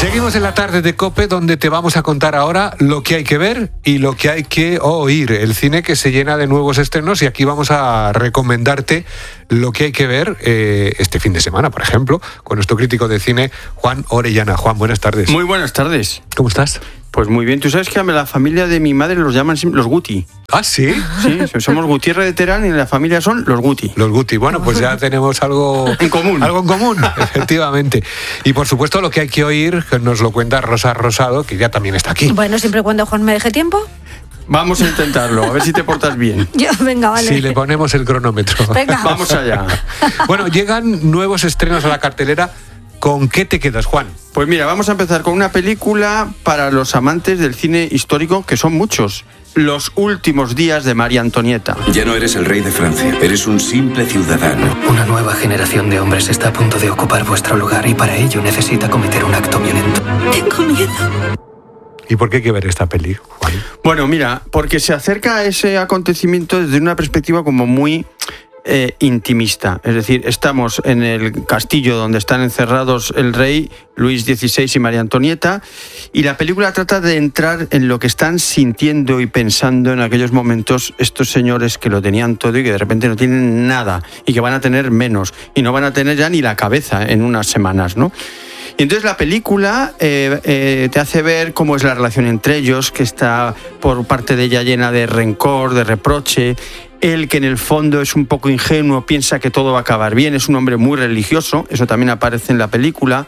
Seguimos en la tarde de COPE, donde te vamos a contar ahora lo que hay que ver y lo que hay que oír. El cine que se llena de nuevos estrenos, y aquí vamos a recomendarte lo que hay que ver este fin de semana, por ejemplo, con nuestro crítico de cine, Juan Orellana. Juan, buenas tardes. Muy buenas tardes. ¿Cómo estás? Pues muy bien. Tú sabes que a la familia de mi madre los llaman los Guti. ¿Ah, sí? Sí, somos Gutiérrez de Terán y en la familia son los Guti. Los Guti. Bueno, pues ya tenemos algo en común. Algo en común, efectivamente. Y por supuesto lo que hay que oír, que nos lo cuenta Rosa Rosado, que ya también está aquí. Bueno, siempre y cuando Juan me deje tiempo. Vamos a intentarlo, a ver si te portas bien. Venga, vale. Si le ponemos el cronómetro. Venga. Vamos allá. Bueno, llegan nuevos estrenos a la cartelera. ¿Con qué te quedas, Juan? Pues mira, vamos a empezar con una película para los amantes del cine histórico, que son muchos. Los últimos días de María Antonieta. Ya no eres el rey de Francia, eres un simple ciudadano. Una nueva generación de hombres está a punto de ocupar vuestro lugar y para ello necesita cometer un acto violento. Tengo miedo. ¿Y por qué hay que ver esta peli, Juan? Bueno, mira, porque se acerca a ese acontecimiento desde una perspectiva como muy intimista. Es decir, estamos en el castillo donde están encerrados el rey Luis XVI y María Antonieta, y la película trata de entrar en lo que están sintiendo y pensando en aquellos momentos estos señores que lo tenían todo y que de repente no tienen nada y que van a tener menos y no van a tener ya ni la cabeza en unas semanas, ¿no? Y entonces la película te hace ver cómo es la relación entre ellos, que está por parte de ella llena de rencor, de reproche. Él, que en el fondo es un poco ingenuo, piensa que todo va a acabar bien, es un hombre muy religioso, eso también aparece en la película.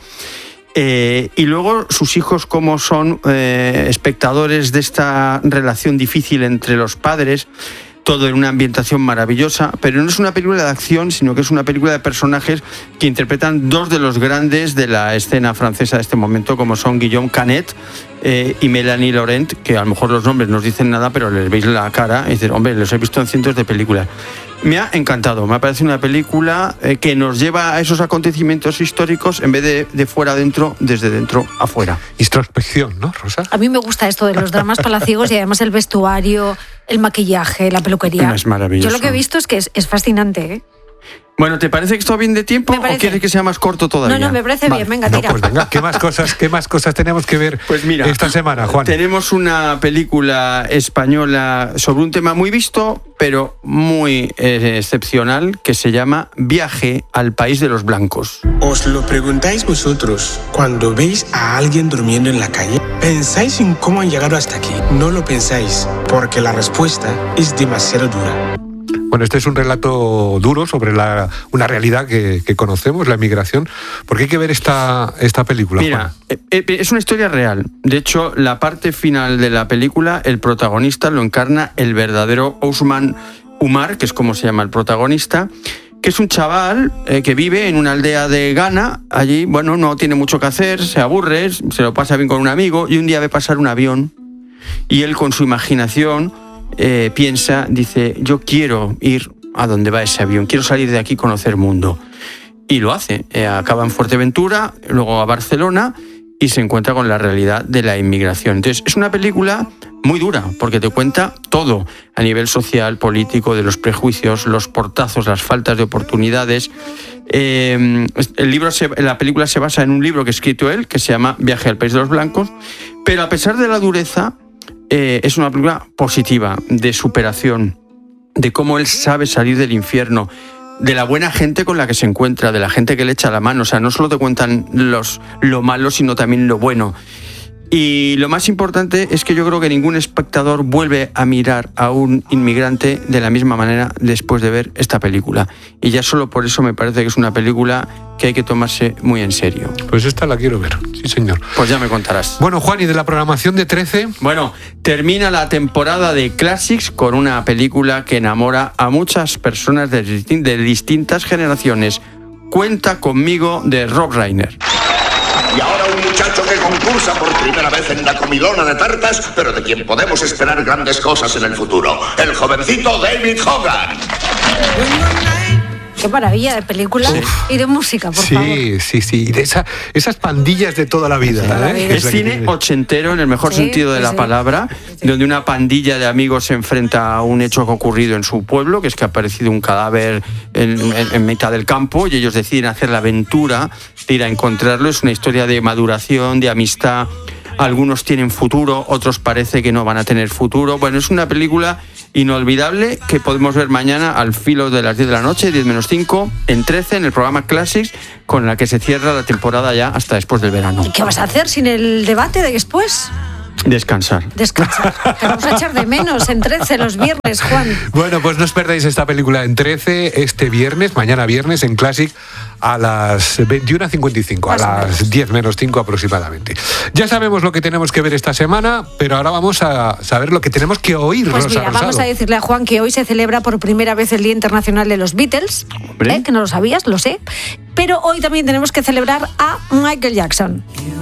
Y luego sus hijos, como son espectadores de esta relación difícil entre los padres, todo en una ambientación maravillosa, pero no es una película de acción, sino que es una película de personajes que interpretan dos de los grandes de la escena francesa de este momento, como son Guillaume Canet y Mélanie Laurent, que a lo mejor los nombres no os dicen nada, pero les veis la cara y dices, hombre, los he visto en cientos de películas. Me ha encantado, me parece una película que nos lleva a esos acontecimientos históricos en vez de fuera adentro, desde dentro afuera. Introspección, ¿no, Rosa? A mí me gusta esto de los dramas palaciegos y además el vestuario, el maquillaje, la peluquería. Es maravilloso. Yo lo que he visto es que es fascinante, ¿eh? Bueno, ¿te parece que está bien de tiempo o quieres que sea más corto todavía? No, me parece bien, venga, tira. Pues venga, ¿qué más cosas tenemos que ver pues mira, esta semana, Juan? Tenemos una película española sobre un tema muy visto, pero muy excepcional, que se llama Viaje al País de los Blancos. ¿Os lo preguntáis vosotros cuando veis a alguien durmiendo en la calle? ¿Pensáis en cómo han llegado hasta aquí? No lo pensáis, porque la respuesta es demasiado dura. Bueno, este es un relato duro sobre una realidad que conocemos, la emigración. ¿Por qué hay que ver esta película, Mira, Juan? Es una historia real. De hecho, la parte final de la película, el protagonista lo encarna el verdadero Ousmane Oumar, que es como se llama el protagonista, que es un chaval que vive en una aldea de Ghana. Allí, bueno, no tiene mucho que hacer, se aburre, se lo pasa bien con un amigo, y un día ve pasar un avión y él, con su imaginación, piensa, dice, yo quiero ir a donde va ese avión, quiero salir de aquí y conocer mundo. Y lo hace. Acaba en Fuerteventura, luego a Barcelona, y se encuentra con la realidad de la inmigración. Entonces, es una película muy dura, porque te cuenta todo a nivel social, político, de los prejuicios, los portazos, las faltas de oportunidades. La película se basa en un libro que ha escrito él, que se llama Viaje al País de los Blancos, pero a pesar de la dureza, es una película positiva, de superación, de cómo él sabe salir del infierno, de la buena gente con la que se encuentra, de la gente que le echa la mano. O sea, no solo te cuentan lo malo, sino también lo bueno. Y lo más importante es que yo creo que ningún espectador vuelve a mirar a un inmigrante de la misma manera después de ver esta película. Y ya solo por eso me parece que es una película que hay que tomarse muy en serio. Pues esta la quiero ver, sí señor. Pues ya me contarás. Bueno, Juan, ¿y de la programación de 13? Bueno, termina la temporada de Classics con una película que enamora a muchas personas de distintas generaciones. Cuenta conmigo, de Rob Reiner. Y ahora un muchacho que concursa por primera vez en la comilona de tartas, pero de quien podemos esperar grandes cosas en el futuro. El jovencito David Hogan. qué maravilla de película y de música, por favor. Sí. Y de esas pandillas de toda la vida. Es cine ochentero en el mejor sentido de la palabra, donde una pandilla de amigos se enfrenta a un hecho que ha ocurrido en su pueblo, que es que ha aparecido un cadáver en mitad del campo, y ellos deciden hacer la aventura de ir a encontrarlo. Es una historia de maduración, de amistad. Algunos tienen futuro, otros parece que no van a tener futuro. Bueno, es una película inolvidable que podemos ver mañana al filo de las 10 de la noche, 10 menos 5, en 13, en el programa Classics, con la que se cierra la temporada ya hasta después del verano. ¿Y qué vas a hacer sin el debate de después? Descansar. Te vamos a echar de menos en 13 los viernes, Juan. Bueno, pues no os perdáis esta película en 13 este viernes, mañana viernes en Classic a las 21:55, a las 10 menos 5 aproximadamente. Ya sabemos lo que tenemos que ver esta semana, pero ahora vamos a saber lo que tenemos que oír. Pues Rosa mira, Rosado. vamos a decirle a Juan que hoy se celebra por primera vez el Día Internacional de los Beatles, que no lo sabías, lo sé, pero hoy también tenemos que celebrar a Michael Jackson.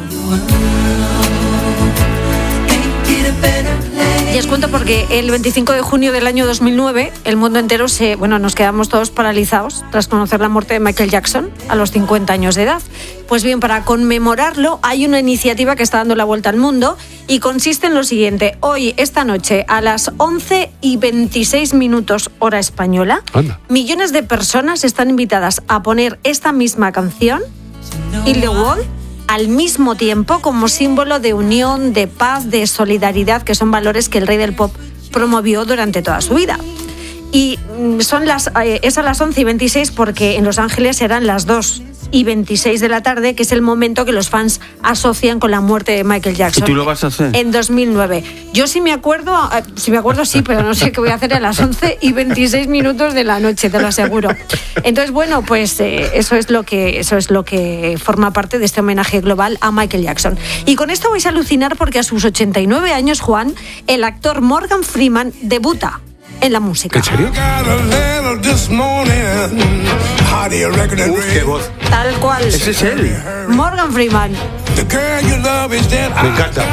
Y os cuento porque el 25 de junio del año 2009 el mundo entero nos quedamos todos paralizados tras conocer la muerte de Michael Jackson a los 50 años de edad. Pues bien, para conmemorarlo hay una iniciativa que está dando la vuelta al mundo y consiste en lo siguiente. Hoy, esta noche, a las 11:26 hora española, millones de personas están invitadas a poner esta misma canción, In the Wall, al mismo tiempo como símbolo de unión, de paz, de solidaridad, que son valores que el rey del pop promovió durante toda su vida. Y es a las 11:26 porque en Los Ángeles serán las 2:26 de la tarde, que es el momento que los fans asocian con la muerte de Michael Jackson. ¿Y tú lo vas a hacer? En 2009. Yo sí me acuerdo sí, pero no sé qué voy a hacer a las 11:26 de la noche, te lo aseguro. Entonces, bueno, pues eso es lo que forma parte de este homenaje global a Michael Jackson. Y con esto vais a alucinar porque a sus 89 años, Juan, el actor Morgan Freeman debuta en la música. ¿En serio? ¡Qué voz! Tal cual. Ese es él. Morgan Freeman. Me encanta.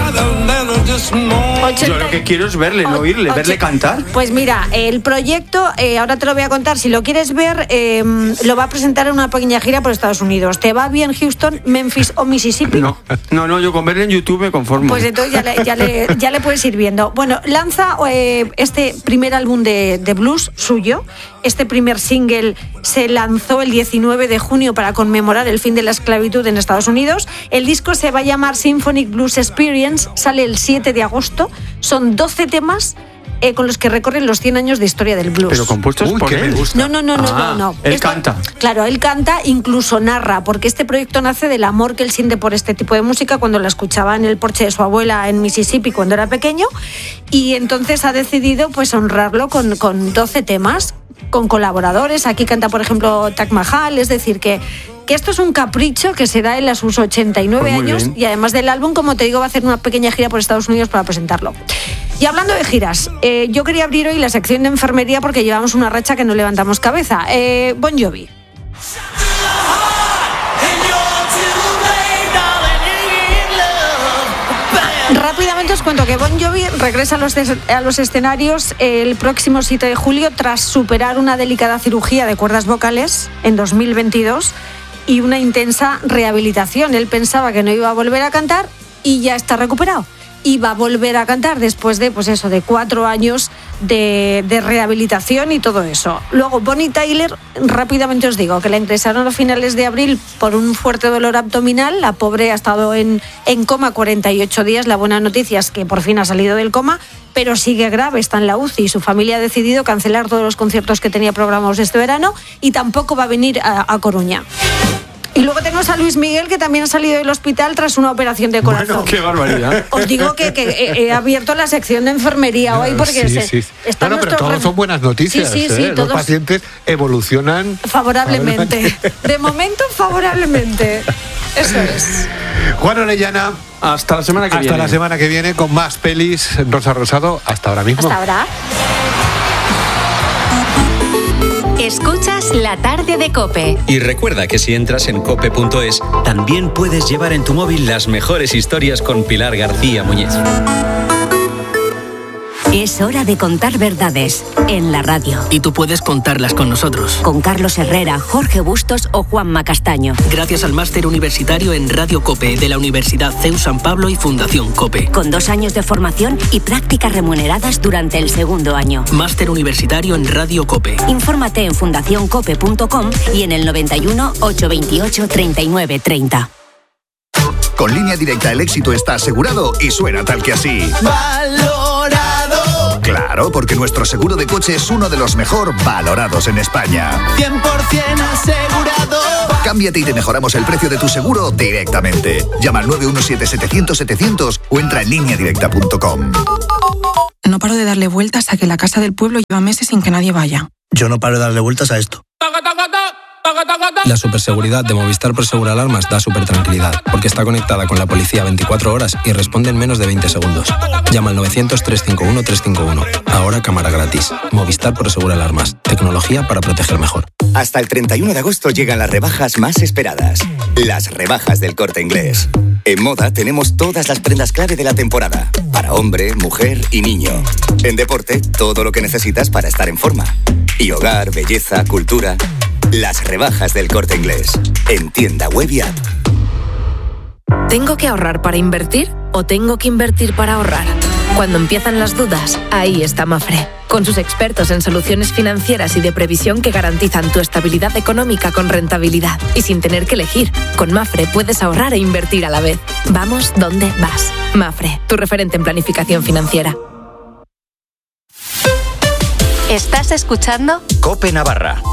Yo lo que quiero es verle, no oírle, verle cantar. Pues mira, el proyecto, ahora te lo voy a contar, si lo quieres ver, lo va a presentar en una pequeña gira por Estados Unidos. ¿Te va bien Houston, Memphis o Mississippi? No, yo con verle en YouTube me conformo. Pues entonces ya le puedes ir viendo. Bueno, lanza este primer álbum de blues suyo. Este primer single se lanzó el 19 de junio para conmemorar el fin de la esclavitud en Estados Unidos. El disco se va a llamar Symphonic Blues Experience, sale el 7 de agosto. Son 12 temas con los que recorren los 100 años de historia del blues. Pero compuestos por él. No. Él canta. Claro, él canta, incluso narra, porque este proyecto nace del amor que él siente por este tipo de música cuando la escuchaba en el porche de su abuela en Mississippi cuando era pequeño, y entonces ha decidido pues honrarlo con 12 temas, con colaboradores. Aquí canta, por ejemplo, Taj Mahal, es decir, que esto es un capricho que se da él a sus 89 pues años bien. Y además del álbum, como te digo, va a hacer una pequeña gira por Estados Unidos para presentarlo. Y hablando de giras, yo quería abrir hoy la sección de enfermería porque llevamos una racha que no levantamos cabeza. Bon Jovi. Rápidamente os cuento que Bon Jovi regresa a los escenarios el próximo 7 de julio tras superar una delicada cirugía de cuerdas vocales en 2022 y una intensa rehabilitación. Él pensaba que no iba a volver a cantar y ya está recuperado. Y va a volver a cantar después de 4 años de rehabilitación y todo eso. Luego, Bonnie Tyler, rápidamente os digo que la ingresaron a finales de abril por un fuerte dolor abdominal. La pobre ha estado en coma 48 días. La buena noticia es que por fin ha salido del coma, pero sigue grave, está en la UCI. Su familia ha decidido cancelar todos los conciertos que tenía programados este verano y tampoco va a venir a Coruña. Y luego tenemos a Luis Miguel, que también ha salido del hospital tras una operación de corazón. Bueno, qué barbaridad. Os digo que he abierto la sección de enfermería hoy porque sí. Bueno, pero todos son buenas noticias. Sí, Los todos pacientes evolucionan favorablemente. De momento, favorablemente. Eso es. Juan Orellana. Hasta la semana que viene. Hasta la semana que viene con más pelis. Rosa Rosado, hasta ahora mismo. Hasta ahora. Escuchas La Tarde de COPE. Y recuerda que si entras en cope.es, también puedes llevar en tu móvil las mejores historias con Pilar García Muñiz. Es hora de contar verdades en la radio. Y tú puedes contarlas con nosotros. Con Carlos Herrera, Jorge Bustos o Juanma Castaño. Gracias al máster universitario en Radio COPE de la Universidad CEU San Pablo y Fundación COPE. Con 2 años de formación y prácticas remuneradas durante el segundo año. Máster universitario en Radio COPE. Infórmate en fundacioncope.com y en el 91 828 39 30. Con Línea Directa el éxito está asegurado y suena tal que así. ¡Valorado! Claro, porque nuestro seguro de coche es uno de los mejor valorados en España. 100% asegurado. Cámbiate y te mejoramos el precio de tu seguro directamente. Llama al 917-700-700 o entra en lineadirecta.com. No paro de darle vueltas a que la casa del pueblo lleva meses sin que nadie vaya. Yo no paro de darle vueltas a esto. La superseguridad de Movistar Prosegura Alarmas da supertranquilidad, porque está conectada con la policía 24 horas y responde en menos de 20 segundos. Llama al 900-351-351. Ahora cámara gratis. Movistar Prosegura Alarmas. Tecnología para proteger mejor. Hasta el 31 de agosto llegan las rebajas más esperadas. Las rebajas del Corte Inglés. En moda tenemos todas las prendas clave de la temporada. Para hombre, mujer y niño. En deporte, todo lo que necesitas para estar en forma. Y hogar, belleza, cultura. Las rebajas del Corte Inglés. En tienda web y app. ¿Tengo que ahorrar para invertir o tengo que invertir para ahorrar? Cuando empiezan las dudas, ahí está Mafre. Con sus expertos en soluciones financieras y de previsión que garantizan tu estabilidad económica con rentabilidad y sin tener que elegir. Con Mafre puedes ahorrar e invertir a la vez. Vamos donde vas. Mafre, tu referente en planificación financiera. ¿Estás escuchando? COPE Navarra.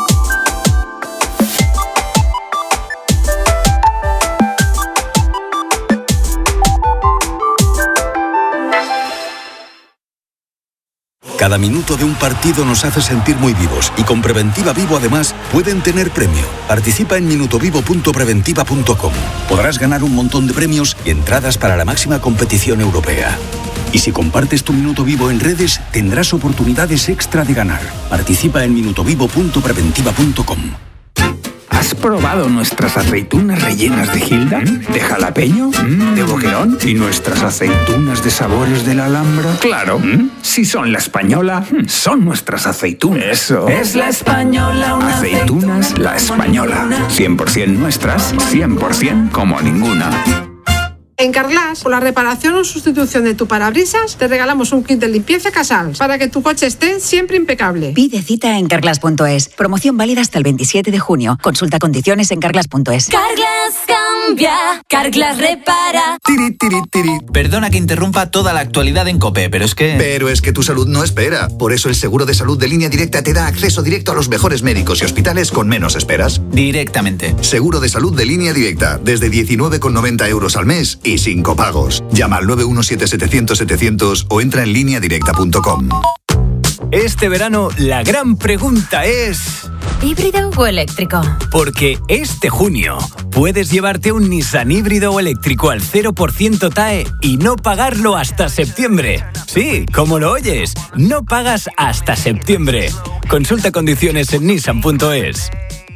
Cada minuto de un partido nos hace sentir muy vivos y con Preventiva Vivo además pueden tener premio. Participa en minutovivo.preventiva.com. Podrás ganar un montón de premios y entradas para la máxima competición europea. Y si compartes tu Minuto Vivo en redes, tendrás oportunidades extra de ganar. Participa en minutovivo.preventiva.com. ¿Has probado nuestras aceitunas rellenas de Gilda? ¿De jalapeño? ¿De boquerón? ¿Y nuestras aceitunas de sabores de la Alhambra? Claro, si son la española, son nuestras aceitunas. Eso. Es la española, una aceitunas la española. 100% nuestras, 100% como ninguna. En Carglass, por la reparación o sustitución de tu parabrisas, te regalamos un kit de limpieza Casals para que tu coche esté siempre impecable. Pide cita en Carglass.es. Promoción válida hasta el 27 de junio. Consulta condiciones en Carglass.es. Carglass cambia, Carglass repara. Tiri, tiri, tiri. Perdona que interrumpa toda la actualidad en COPE, pero es que tu salud no espera. Por eso el seguro de salud de Línea Directa te da acceso directo a los mejores médicos y hospitales con menos esperas. Directamente. Seguro de salud de Línea Directa, desde 19,90 € al mes y sin copagos. Llama al 917-700-700 o entra en lineadirecta.com. Este verano la gran pregunta es... ¿híbrido o eléctrico? Porque este junio puedes llevarte un Nissan híbrido o eléctrico al 0% TAE y no pagarlo hasta septiembre. Sí, como lo oyes, no pagas hasta septiembre. Consulta condiciones en nissan.es.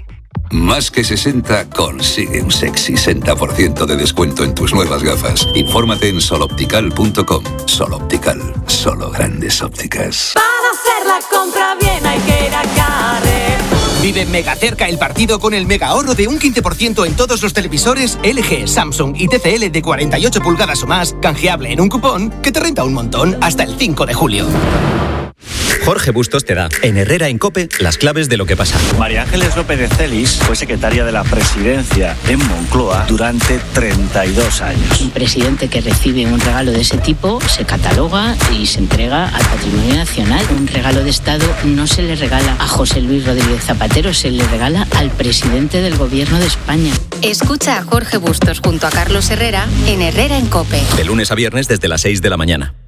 Más que 60 consigue un sexy 60% de descuento en tus nuevas gafas. Infórmate en soloptical.com. Soloptical, solo grandes ópticas. Para hacer la compra bien hay que ir a Carrefour. Vive mega cerca el partido con el mega ahorro de un 15% en todos los televisores LG, Samsung y TCL de 48 pulgadas o más, canjeable en un cupón que te renta un montón hasta el 5 de julio. Jorge Bustos te da, en Herrera en COPE, las claves de lo que pasa. María Ángeles López de Celis fue secretaria de la Presidencia en Moncloa durante 32 años. Un presidente que recibe un regalo de ese tipo se cataloga y se entrega al Patrimonio Nacional. Un regalo de Estado no se le regala a José Luis Rodríguez Zapatero, se le regala al presidente del Gobierno de España. Escucha a Jorge Bustos junto a Carlos Herrera en Herrera en COPE. De lunes a viernes desde las 6 de la mañana.